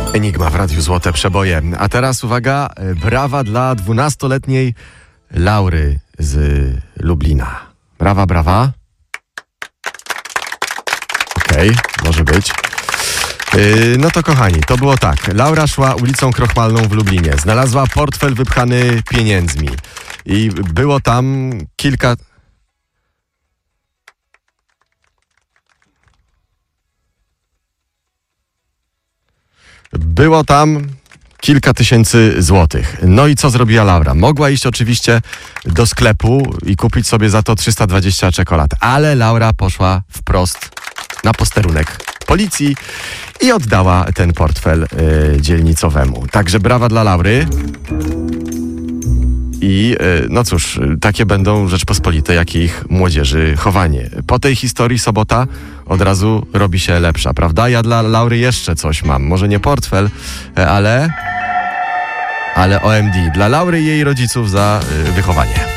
Enigma w Radiu Złote Przeboje. A teraz uwaga, brawa dla 12-letniej Laury z Lublina. Brawa, brawa. Okej, może być. No to kochani, to było tak. Laura szła ulicą Krochmalną w Lublinie. Znalazła portfel wypchany pieniędzmi. I było tam kilka... Było tam kilka tysięcy złotych. No i co zrobiła Laura? Mogła iść oczywiście do sklepu i kupić sobie za to 320 czekolad. Ale Laura poszła wprost na posterunek policji i oddała ten portfel dzielnicowemu. Także brawa dla Laury. I no cóż, takie będą Rzeczpospolite, jak i ich młodzieży chowanie. Po tej historii sobota od razu robi się lepsza, prawda? Ja dla Laury jeszcze coś mam. Może nie portfel, ale OMD. Dla Laury i jej rodziców za wychowanie.